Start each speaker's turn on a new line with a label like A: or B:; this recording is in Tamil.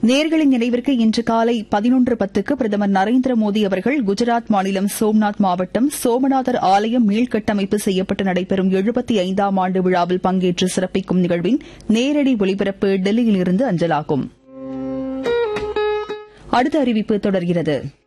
A: நேயர்களின் நினைவிற்கு இன்று காலை 11:10க்கு பிரதமர் நரேந்திர மோடி அவர்கள் குஜராத் மாநிலம் சோம்நாத் மாவட்டம் சோமநாதர் ஆலயம் மீள்கட்டமைப்பு செய்யப்பட்டு நடைபெறும் 75ஆம் ஆண்டு விழாவில் பங்கேற்று சிறப்பிக்கும் நிகழ்வின் நேரடி ஒலிபரப்பு டெல்லியிலிருந்து அஞ்சலாகும். அடுத்த அறிவிப்பு தொடர்கிறது.